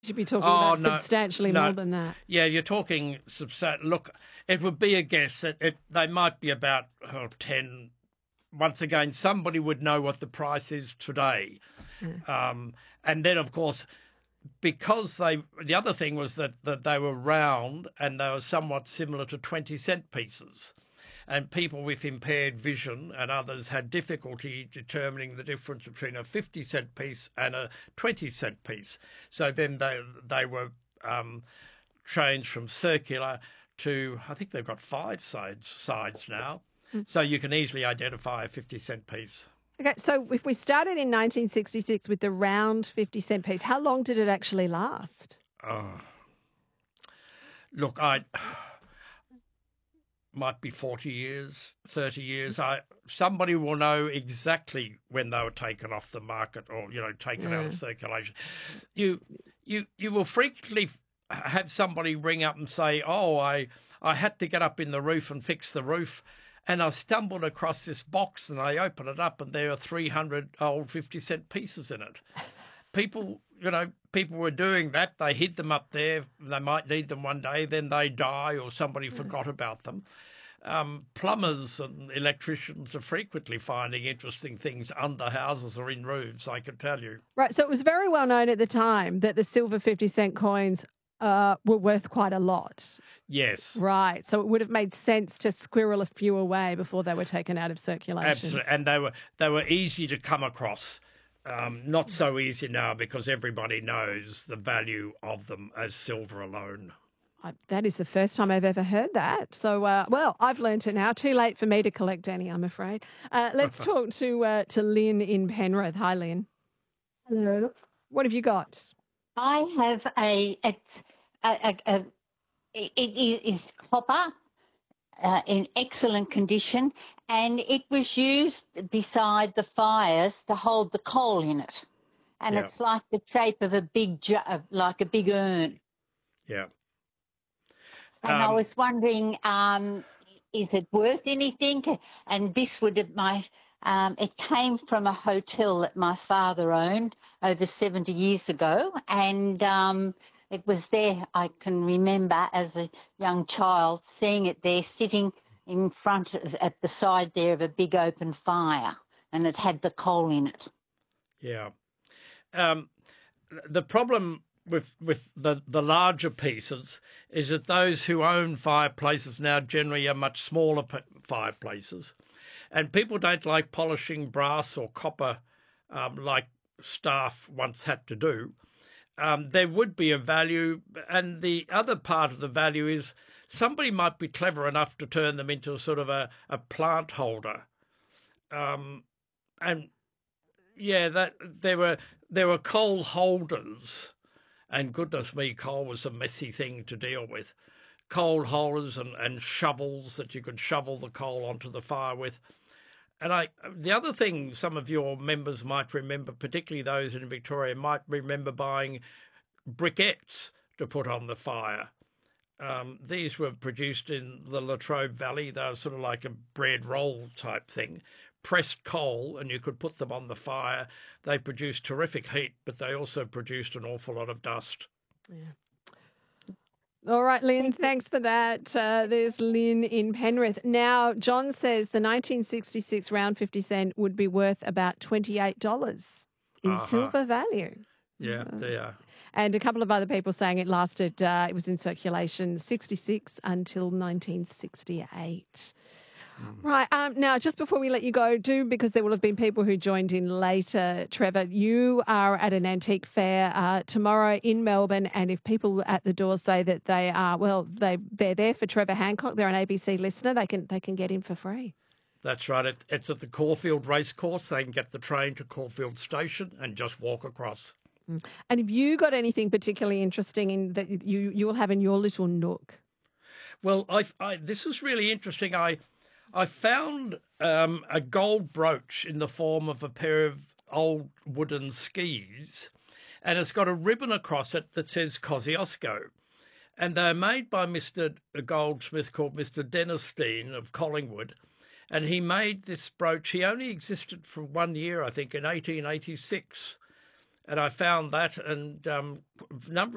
You should be talking about substantially more than that. Yeah, you're talking substantial. Look, it would be a guess. They might be about 10. Once again, somebody would know what the price is today. And then, of course, because the other thing was that they were round and they were somewhat similar to 20-cent pieces. And people with impaired vision and others had difficulty determining the difference between a 50-cent piece and a 20-cent piece. So then they were changed from circular to, I think they've got 5 sides now. So you can easily identify a 50-cent piece. Okay, so if we started in 1966 with the round 50-cent piece, how long did it actually last? Look, might be 40 years, 30 years. Somebody will know exactly when they were taken off the market or, taken out of circulation. You will frequently have somebody ring up and say, I had to get up in the roof and fix the roof, and I stumbled across this box and I opened it up and there are 300 old 50-cent pieces in it. People were doing that. They hid them up there. They might need them one day. Then they die or somebody forgot about them. Plumbers and electricians are frequently finding interesting things under houses or in roofs, I can tell you. Right. So it was very well known at the time that the silver 50-cent coins were worth quite a lot. Yes. Right. So it would have made sense to squirrel a few away before they were taken out of circulation. Absolutely. And they were easy to come across. Not so easy now because everybody knows the value of them as silver alone. That is the first time I've ever heard that. So, well, I've learnt it now. Too late for me to collect any, I'm afraid. Let's talk to Lynn in Penrith. Hi, Lynn. Hello. What have you got? I have it is copper. In excellent condition, and it was used beside the fires to hold the coal in it, and it's like the shape of a big like a big urn. Yeah. And I was wondering, is it worth anything? And this would have it came from a hotel that my father owned over 70 years ago, and it was there. I can remember as a young child seeing it there sitting in front at the side there of a big open fire, and it had the coal in it. Yeah. The problem with the larger pieces is that those who own fireplaces now generally are much smaller fireplaces, and people don't like polishing brass or copper like staff once had to do. There would be a value, and the other part of the value is somebody might be clever enough to turn them into sort of a plant holder. And yeah, that there were coal holders, and goodness me, coal was a messy thing to deal with. Coal holders and shovels that you could shovel the coal onto the fire with. And the other thing some of your members might remember, particularly those in Victoria, might remember buying briquettes to put on the fire. These were produced in the Latrobe Valley. They were sort of like a bread roll type thing, pressed coal, and you could put them on the fire. They produced terrific heat, but they also produced an awful lot of dust. Yeah. All right, Lynn, thanks for that. There's Lynn in Penrith. Now, John says the 1966 round 50 cent would be worth about $28 in silver value. Yeah, they are. And a couple of other people saying it lasted, it was in circulation 66 until 1968. Right. Now, just before we let you go, because there will have been people who joined in later, Trevor, you are at an antique fair tomorrow in Melbourne, and if people at the door say that they are, they're there for Trevor Hancock, they're an ABC listener, they can get in for free. That's right. It's at the Caulfield Racecourse. They can get the train to Caulfield Station and just walk across. And have you got anything particularly interesting that you will have in your little nook? Well, this is really interesting. I found a gold brooch in the form of a pair of old wooden skis, and it's got a ribbon across it that says Kosciuszko. And they're made by a goldsmith called Mr. Dennisstein of Collingwood, and he made this brooch. He only existed for 1 year, I think, in 1886. And I found that, and a number